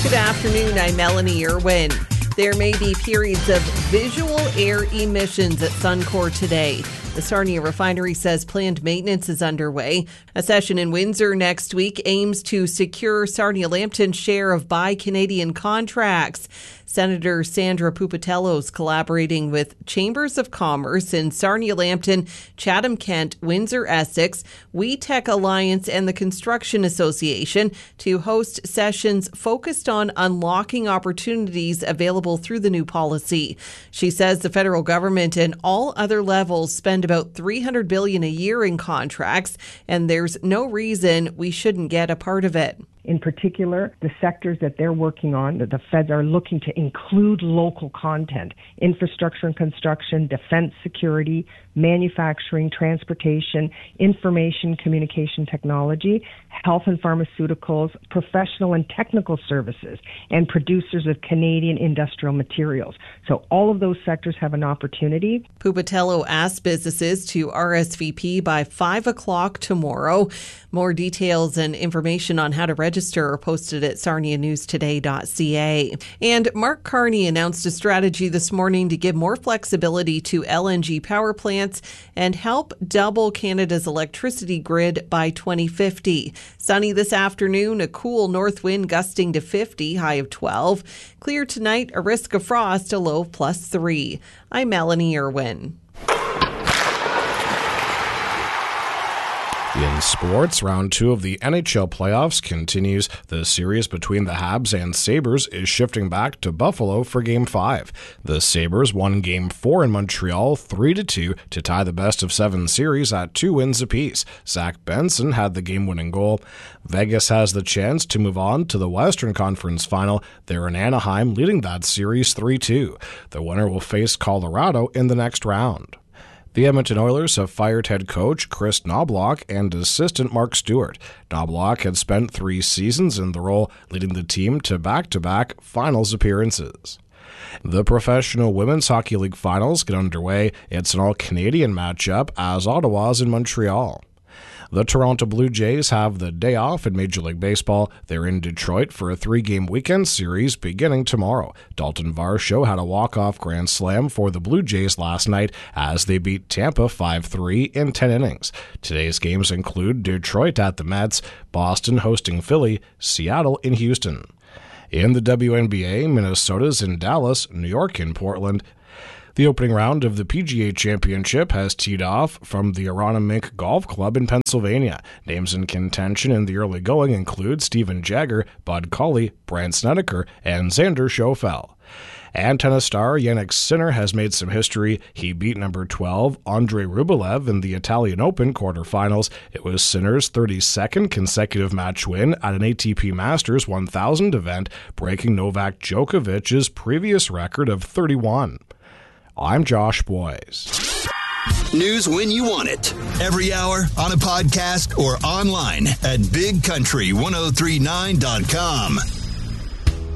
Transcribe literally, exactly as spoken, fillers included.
Good afternoon, I'm Melanie Irwin. There may be periods of visual air emissions at Suncor today. The Sarnia refinery says planned maintenance is underway. A session in Windsor next week aims to secure Sarnia-Lambton's share of Buy Canadian contracts. Senator Sandra Pupatello is collaborating with Chambers of Commerce in Sarnia-Lambton, Chatham-Kent, Windsor-Essex, We Tech Alliance, and the Construction Association to host sessions focused on unlocking opportunities available through the new policy. She says the federal government and all other levels spend about three hundred billion dollars a year in contracts, and there's no reason we shouldn't get a part of it. In particular, the sectors that they're working on, that the feds are looking to include local content: infrastructure and construction, defense security, manufacturing, transportation, information communication technology, health and pharmaceuticals, professional and technical services, and producers of Canadian industrial materials. So all of those sectors have an opportunity. Pupatello asked businesses to R S V P by five o'clock tomorrow. More details and information on how to register are posted at sarnia news today dot c a. And Mark Carney announced a strategy this morning to give more flexibility to L N G power plants and help double Canada's electricity grid by twenty fifty. Sunny this afternoon, a cool north wind gusting to fifty, high of twelve. Clear tonight, a risk of frost, a low of plus three. I'm Melanie Irwin. In sports, round two of the N H L playoffs continues. The series between the Habs and Sabres is shifting back to Buffalo for Game five. The Sabres won Game four in Montreal three to two to tie the best-of-seven series at two wins apiece. Zach Benson had the game-winning goal. Vegas has the chance to move on to the Western Conference Final. They're in Anaheim, leading that series three two. The winner will face Colorado in the next round. The Edmonton Oilers have fired head coach Chris Knoblauch and assistant Mark Stewart. Knoblauch had spent three seasons in the role, leading the team to back-to-back finals appearances. The Professional Women's Hockey League Finals get underway. It's an all-Canadian matchup as Ottawa's in Montreal. The Toronto Blue Jays have the day off in Major League Baseball. They're in Detroit for a three-game weekend series beginning tomorrow. Dalton Varsho had a walk-off grand slam for the Blue Jays last night as they beat Tampa five three in ten innings. Today's games include Detroit at the Mets, Boston hosting Philly, Seattle in Houston. In the W N B A, Minnesota's in Dallas, New York in Portland. The opening round of the P G A Championship has teed off from the Aronimink Golf Club in Pennsylvania. Names in contention in the early going include Steven Jagger, Bud Colley, Brandt Snedeker, and Xander Schauffele. And tennis star Jannik Sinner has made some history. He beat number twelve Andrei Rublev in the Italian Open quarterfinals. It was Sinner's thirty-second consecutive match win at an A T P Masters one thousand event, breaking Novak Djokovic's previous record of thirty-one. I'm Josh Boyes. News when you want it. Every hour, on a podcast, or online at big country ten thirty-nine dot com.